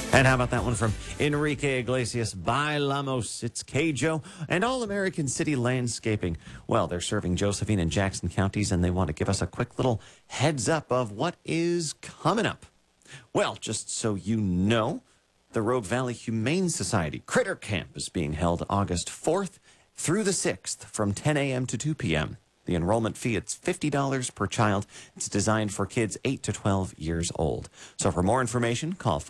And how about that one from Enrique Iglesias, Bailamos? It's Keijo and All American City Landscaping. Well, they're serving Josephine and Jackson counties, and they want to give us a quick little heads up of what is coming up. Well, just so you know, the Rogue Valley Humane Society Critter Camp is being held August 4th through the 6th from 10 a.m. to 2 p.m. The enrollment fee, it's $50 per child. It's designed for kids 8 to 12 years old. So for more information, call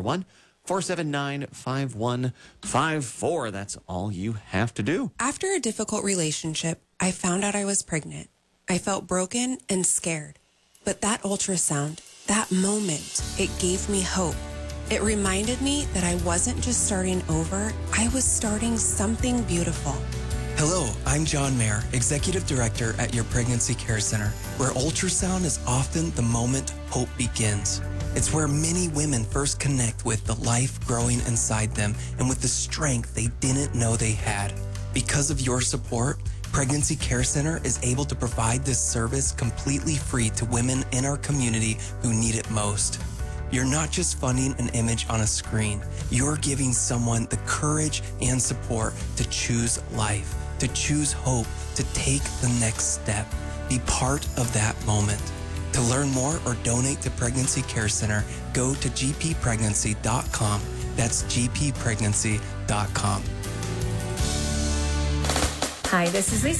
541-479-5154. That's all you have to do. After a difficult relationship, I found out I was pregnant. I felt broken and scared. But that ultrasound, that moment, it gave me hope. It reminded me that I wasn't just starting over, I was starting something beautiful. Hello, I'm John Mayer, Executive Director at your Pregnancy Care Center, where ultrasound is often the moment hope begins. It's where many women first connect with the life growing inside them and with the strength they didn't know they had. Because of your support, Pregnancy Care Center is able to provide this service completely free to women in our community who need it most. You're not just funding an image on a screen. You're giving someone the courage and support to choose life, to choose hope, to take the next step. Be part of that moment. To learn more or donate to Pregnancy Care Center, go to gppregnancy.com. That's gppregnancy.com. Hi, this is Lisa.